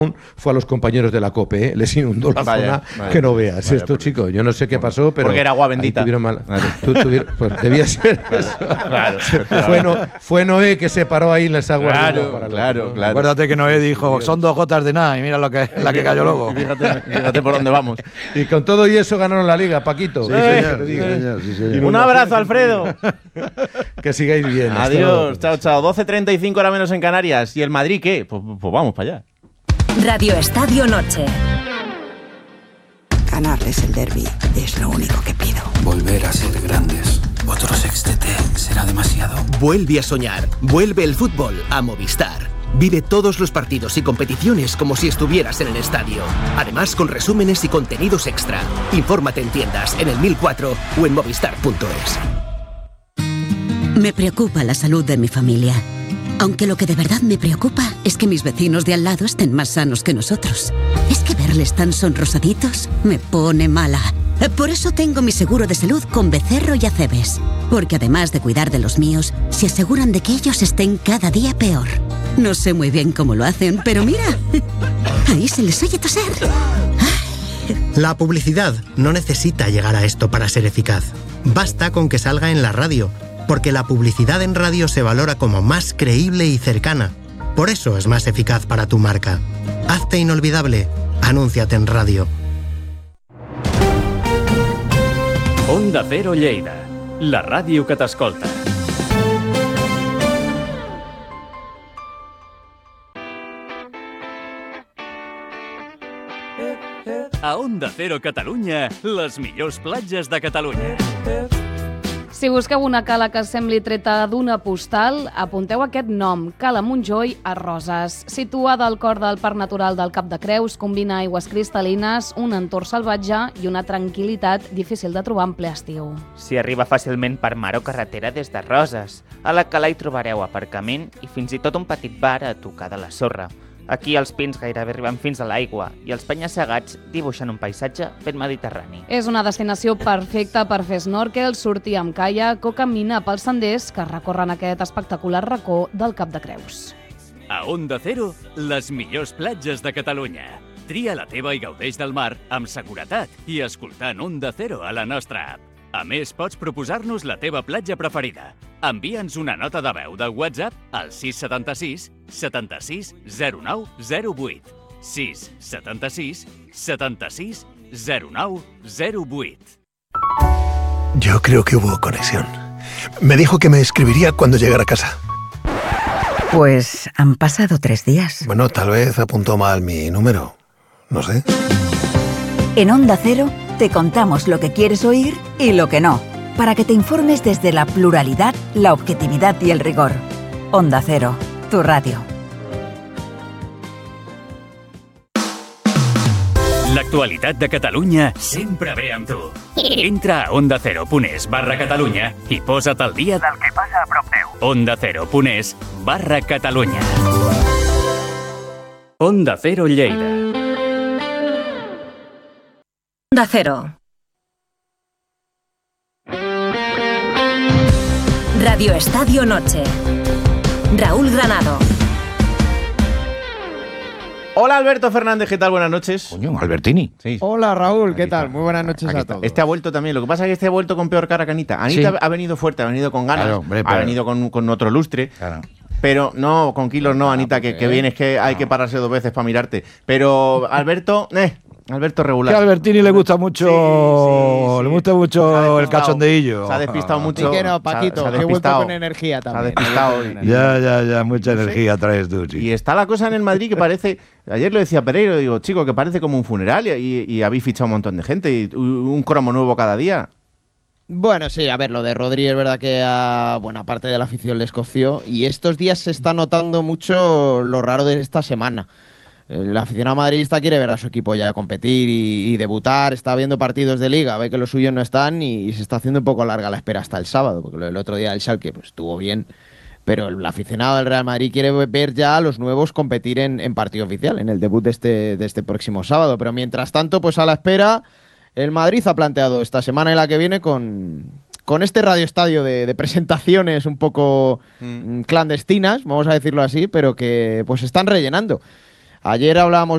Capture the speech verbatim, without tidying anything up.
fue a los compañeros de la COPE, ¿eh? Les inundó la vaya, zona vaya, que no veas. vaya, Esto, porque, chicos, yo no sé qué pasó, pero... Porque era agua bendita. Mal, tú, tuvieron, pues debía ser eso. Claro, claro. Fue, no, fue Noé que se paró ahí en las aguas. Claro, para claro, ¿no? claro. Acuérdate que Noé dijo, son dos gotas de nada, y mira lo que, la que cayó luego. Fíjate, fíjate por dónde vamos. Y con todo y eso ganaron la Liga, Paquito. Sí, Eh, señor, sí, señor, sí, señor. Un abrazo, Alfredo. Que sigáis bien. Adiós, chao, chao. doce treinta y cinco hora menos en Canarias. ¿Y el Madrid qué? Pues, pues vamos para allá. Radio Estadio Noche. Ganarles el derbi es lo único que pido. Volver a ser grandes. Otro sextete será demasiado. Vuelve a soñar. Vuelve el fútbol a Movistar. Vive todos los partidos y competiciones como si estuvieras en el estadio. Además, con resúmenes y contenidos extra. Infórmate en tiendas, en el mil cuatro o en movistar punto es. Me preocupa la salud de mi familia. Aunque lo que de verdad me preocupa es que mis vecinos de al lado estén más sanos que nosotros. Es que verles tan sonrosaditos me pone mala. Por eso tengo mi seguro de salud con Becerro y Acebes. Porque además de cuidar de los míos, se aseguran de que ellos estén cada día peor. No sé muy bien cómo lo hacen, pero mira, ahí se les oye toser. La publicidad no necesita llegar a esto para ser eficaz. Basta con que salga en la radio, porque la publicidad en radio se valora como más creíble y cercana. Por eso es más eficaz para tu marca. Hazte inolvidable. Anúnciate en radio. Onda Cero Lleida, la ràdio que t'escolta. A Onda Cero Catalunya, les millors platges de Catalunya. Si busqueu una cala que sembli treta d'una postal, apunteu aquest nom, Cala Montjoi a Roses. Situada al cor del Parc Natural del Cap de Creus, combina aigües cristal·lines, un entorn salvatge i una tranquil·litat difícil de trobar en ple estiu. S'hi arriba fàcilment per mar o carretera des de Roses. A la cala hi trobareu aparcament i fins i tot un petit bar a tocar de la sorra. Aquí els pins gairebé arriben fins a l'aigua i els penya-segats dibuixen un paisatge ben mediterrani. És una destinació perfecta per fer snorkel, sortir amb caiac o caminar pels senders que recorren aquest espectacular racó del Cap de Creus. A Onda Cero, les millors platges de Catalunya. Tria la teva i gaudeix del mar amb seguretat i escoltant Onda Cero a la nostra app. A més, pots proposar-nos la teva platja preferida. Envia'ns una nota de veu de WhatsApp al sis setanta-sis setanta-sis zero nou zero vuit. sis setanta-sis setanta-sis zero nou zero vuit. Yo creo que hubo conexión. Me dijo que me escribiría cuando llegara a casa. Pues han pasado tres días. Bueno, tal vez apuntó mal mi número. No sé. En Onda Cero te contamos lo que quieres oír y lo que no, para que te informes desde la pluralidad, la objetividad y el rigor. Onda Cero, tu radio. L'actualitat de Catalunya sempre ve amb tu. Entra a ondacero.es barra Catalunya i posa't al dia del que passa a prop teu. ondacero.es barra Catalunya. Onda Cero Lleida. Onda Cero. Radio Estadio Noche. Raúl Granado. Hola Alberto Fernández, ¿qué tal? Buenas noches. Coño, Albertini. Sí. Hola Raúl, ¿qué tal? Muy buenas noches Aquí a está. todos. Este ha vuelto también. Lo que pasa es que este ha vuelto con peor cara que Anita. Anita Sí. ha venido fuerte, ha venido con ganas, Claro, hombre, ha pero- venido con, con otro lustre. Claro. Pero no, con kilos no, Anita, que, que vienes que hay que pararse dos veces para mirarte. Pero Alberto, eh, Alberto regular. Que a Albertini le gusta mucho, Sí, sí, sí. le gusta mucho el despistado. cachondeillo. Se ha despistado mucho. Y que no, Se ha- Paquito, se ha que he vuelto despistado. con energía también. Se ha despistado. He vuelto con y- Ya, ya, ya, mucha energía traes tú, sí. Y está la cosa en el Madrid que parece, ayer lo decía Pereiro, digo, chico, que parece como un funeral y, y, y habéis fichado un montón de gente y un cromo nuevo cada día. Bueno, sí, a ver, lo de Rodri es verdad que a buena parte de la afición les coció y estos días se está notando mucho lo raro de esta semana. El aficionado madridista quiere ver a su equipo ya competir y, y debutar, está viendo partidos de liga, ve que los suyos no están y, y se está haciendo un poco larga la espera hasta el sábado, porque el otro día el Schalke pues, estuvo bien, pero el aficionado del Real Madrid quiere ver ya a los nuevos competir en, en partido oficial, en el debut de este, de este próximo sábado. Pero mientras tanto, pues a la espera, el Madrid ha planteado esta semana y la que viene con, con este radioestadio de, de presentaciones un poco mm. clandestinas, vamos a decirlo así, pero que pues están rellenando. Ayer hablábamos